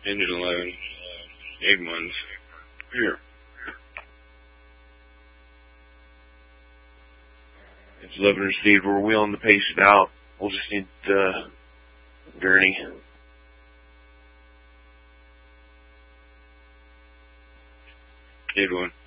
Engine 11. Egg ones. Here. It's 11 received. We're wheeling the patient out. We'll just need the gurney. Good one.